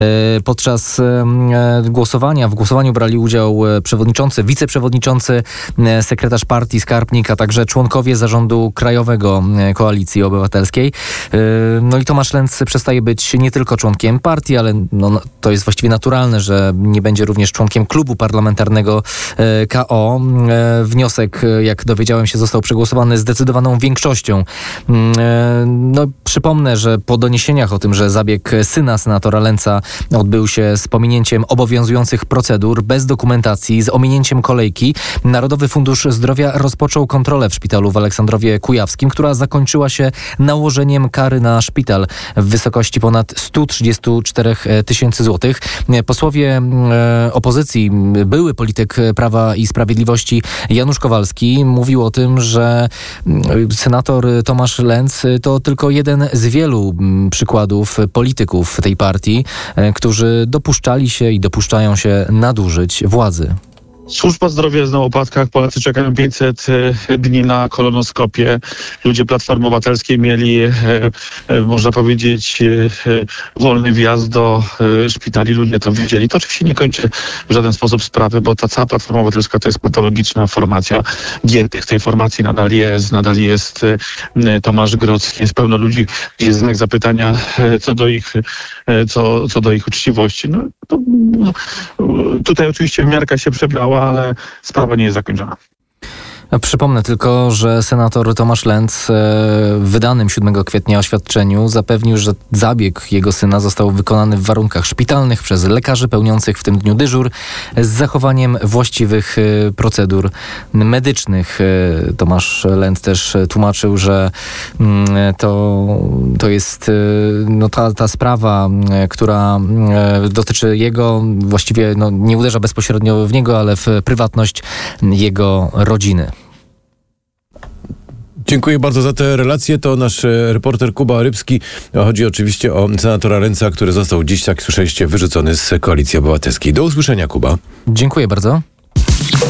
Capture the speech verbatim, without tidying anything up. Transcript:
Podczas głosowania, w głosowaniu brali udział przewodniczący, wiceprzewodniczący, sekretarz partii, skarbnik, a także członkowie zarządu krajowego Koalicji Obywatelskiej. No i Tomasz Lenz przestaje być nie tylko członkiem partii, ale no, to jest właściwie naturalne, że nie będzie również członkiem klubu parlamentarnego K O. Wniosek, jak dowiedziałem się, został przegłosowany zdecydowaną większością. No, przypomnę, że po doniesieniach o tym, że zabieg syna senatora Lenza odbył się z pominięciem obowiązujących procedur, bez dokumentacji, z ominięciem kolejki, Narodowy Fundusz Zdrowia rozpoczął kontrolę w szpitalu w Aleksandrowie Kujawskim, która zakończyła się nałożeniem kary na szpital w wysokości ponad sto trzydzieści cztery tysięcy złotych. Posłowie e, opozycji, były polityk Prawa i Sprawiedliwości Janusz Kowalski mówił o tym, że senator Tomasz Lenz to tylko jeden z wielu przykładów polityków tej partii, którzy dopuszczali się i dopuszczają się nadużyć władzy. Służba zdrowia jest na łopatkach, Polacy czekają pięćset dni na kolonoskopię. Ludzie Platformy Obywatelskiej mieli, e, e, można powiedzieć, e, wolny wjazd do e, szpitali. Ludzie to wiedzieli. To oczywiście nie kończy w żaden sposób sprawy, bo ta cała Platforma Obywatelska to jest patologiczna formacja. Giętych tej formacji nadal jest. Nadal jest e, Tomasz Grodzki. Jest pełno ludzi, gdzie jest znak zapytania e, co do ich, e, co, co do ich uczciwości. No, to, no, tutaj oczywiście miarka się przebrała, ale sprawa nie jest zakończona. Przypomnę tylko, że senator Tomasz Lenz w wydanym siódmego kwietnia oświadczeniu zapewnił, że zabieg jego syna został wykonany w warunkach szpitalnych przez lekarzy pełniących w tym dniu dyżur z zachowaniem właściwych procedur medycznych. Tomasz Lenz też tłumaczył, że to, to jest no, ta, ta sprawa, która dotyczy jego, właściwie no, nie uderza bezpośrednio w niego, ale w prywatność jego rodziny. Dziękuję bardzo za te relacje. To nasz reporter Kuba Rybski. Chodzi oczywiście o senatora Lenza, który został dziś, jak słyszeliście, wyrzucony z Koalicji Obywatelskiej. Do usłyszenia, Kuba. Dziękuję bardzo.